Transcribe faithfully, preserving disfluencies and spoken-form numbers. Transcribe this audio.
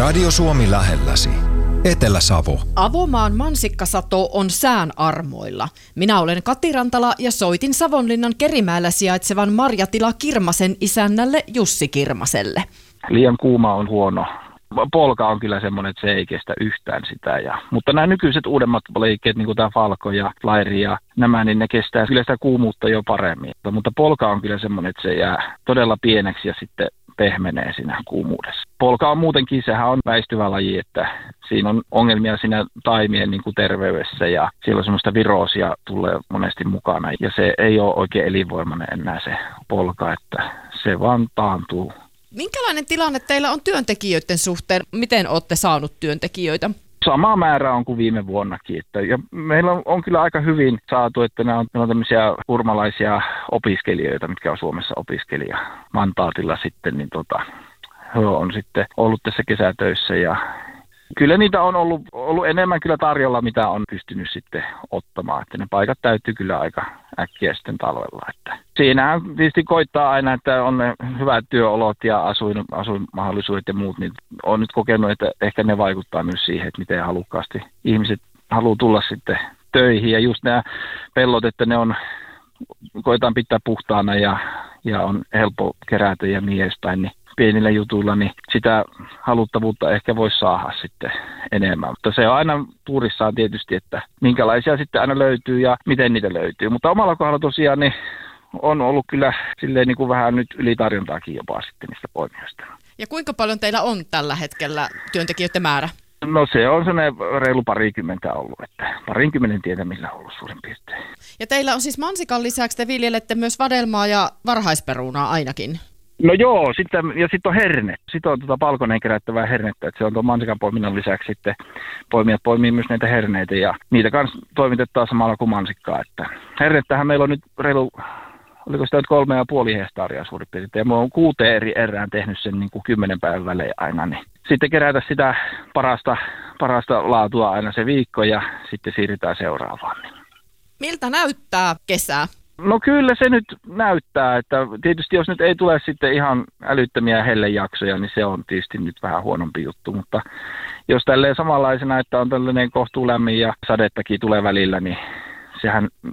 Radio Suomi lähelläsi. Etelä-Savo. Avomaan mansikkasato on sään armoilla. Minä olen Kati Rantala ja soitin Savonlinnan Kerimäellä sijaitsevan marjatila Kirmasen isännälle Jussi Kirmaselle. Liian kuuma on huono. Polka on kyllä semmoinen, että se ei kestä yhtään sitä. Ja, mutta nämä nykyiset uudemmat liikkeet, niin kuin tämä Falco ja Flairi ja nämä, niin ne kestää kyllä sitä kuumuutta jo paremmin. Mutta polka on kyllä semmoinen, että se jää todella pieneksi ja sitten pehmenee siinä kuumuudessa. Polka on muutenkin, sehän on väistyvä laji, että siinä on ongelmia siinä taimien niin kuin terveydessä ja siellä on semmoista viroosia tulee monesti mukana. Ja se ei ole oikein elinvoimainen enää se polka, että se vaan taantuu. Minkälainen tilanne teillä on työntekijöiden suhteen? Miten olette saanut työntekijöitä? Sama määrä on kuin viime vuonnakin. Että, ja meillä on, on kyllä aika hyvin saatu, että nämä on, nämä on tämmöisiä urmalaisia opiskelijoita, mitkä on Suomessa opiskelija mantaatilla sitten, niin tota, he on sitten ollut tässä kesätöissä ja kyllä niitä on ollut, ollut enemmän kyllä tarjolla, mitä on pystynyt sitten ottamaan. Että ne paikat täytyy kyllä aika äkkiä sitten talvella. Että siinähän tietysti koittaa aina, että on ne hyvät työolot ja asuin, asuinmahdollisuudet ja muut. Niin olen nyt kokenut, että ehkä ne vaikuttaa myös siihen, että miten halukkaasti ihmiset haluaa tulla sitten töihin. Ja just nämä pellot, että ne on, koitaan pitää puhtaana ja, ja on helppo kerätä ja niin edespäin, niin pienillä jutuilla, niin sitä haluttavuutta ehkä voisi saada sitten enemmän. Mutta se on aina tuurissaan tietysti, että minkälaisia sitten aina löytyy ja miten niitä löytyy. Mutta omalla kohdalla tosiaan niin on ollut kyllä silleen niin kuin vähän nyt ylitarjontaakin jopa sitten niistä poimijoista. Ja kuinka paljon teillä on tällä hetkellä työntekijöiden määrä? No se on sellainen reilu parikymmentä ollut, että parinkymmenen tietämillä on ollut suurin piirtein. Ja teillä on siis mansikan lisäksi te viljelette myös vadelmaa ja varhaisperunaa ainakin? No joo, sitten, ja sitten on herne. Sitten on tuota palkoneen kerättävää hernettä, että se on tuon mansikan poiminnan lisäksi sitten poimijat poimii myös näitä herneitä ja niitä kanssa toimitetaan samalla kuin mansikkaa. Että hernettähän meillä on nyt reilu, oliko sitä nyt kolme ja puoli hehtaaria suurin piirtein. Ja mä oon kuuteen eri erään tehnyt sen niin kuin kymmenen päivän välein aina, niin sitten kerätä sitä parasta, parasta laatua aina se viikko ja sitten siirrytään seuraavaan. Miltä näyttää kesä? No kyllä se nyt näyttää, että tietysti jos nyt ei tule sitten ihan älyttömiä hellejaksoja, niin se on tietysti nyt vähän huonompi juttu, mutta jos tälleen samanlaisena, että on tällainen kohtuulämmin ja sadettakin tulee välillä, niin sehän